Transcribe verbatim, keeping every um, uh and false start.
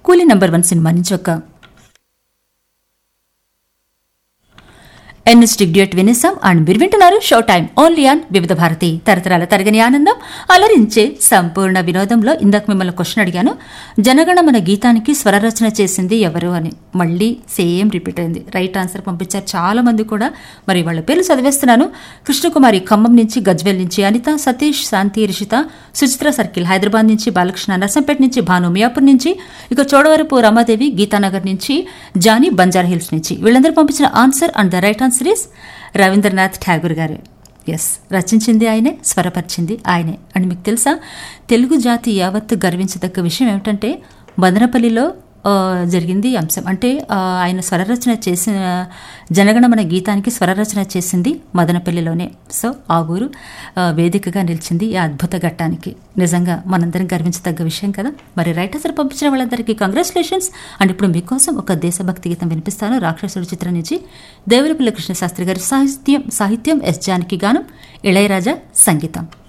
కూలీ number one cinema నుంచి ఒక ఎన్ఎస్టిక్ డ్యూయట్ వినేసాం. అండ్ మీరు వింటున్నారు షో టైం ఓన్లీ ఆన్ వివిధ భారతి, తరతరాల తరగని ఆనందం, అలరించే సంపూర్ణ వినోదంలో. ఇందాక మిమ్మల్ని క్వశ్చన్ అడిగాను, జనగణమన గీతానికి స్వరరచన చేసింది ఎవరు అని. మళ్ళీ సేమ్ రిపీట్ అయింది. రైట్ ఆన్సర్ పంపించారు చాలా మంది కూడా. మరి వాళ్ళ పేర్లు చదివేస్తున్నాను. కృష్ణకుమారి ఖమ్మం నుంచి, గజ్వేల్ నుంచి అనిత, సతీష్, శాంతి, రిషిత, సుచిత్ర సర్కిల్ హైదరాబాద్ నుంచి, బాలకృష్ణ నర్సంపేట నుంచి, భాను మియాపూర్ నుంచి, ఇక చోడవరపు రమాదేవి గీతానగర్ నుంచి, జానీ బంజారా హిల్స్ నుంచి. వీళ్ళందరూ పంపించిన answer and the right answer is Rabindranath Tagore గారు. ఎస్, రచించింది ఆయనే, స్వరపరిచింది ఆయనే. అండ్ మీకు తెలుసా, తెలుగు జాతి యావత్తు గర్వించదగ్గ విషయం ఏమిటంటే మదనపల్లిలో జరిగింది అంశం. అంటే ఆయన స్వరరచన చేసిన జనగణమన గీతానికి స్వరరచన చేసింది మదనపల్లిలోనే. సో ఆ ఊరు వేదికగా నిలిచింది ఈ అద్భుత ఘట్టానికి. నిజంగా మనందరం గర్వించదగ్గ విషయం కదా. మరి రైటర్స్ పంపించిన వాళ్ళందరికీ కంగ్రాచులేషన్స్. అండ్ ఇప్పుడు మీకోసం ఒక దేశభక్తి గీతం వినిపిస్తాను. రాక్షసుడు చిత్రం నుంచి దేవులపల్లి కృష్ణశాస్త్రి గారి సాహిత్యం సాహిత్యం ఎస్ జానకి గానం, ఇళయరాజా సంగీతం.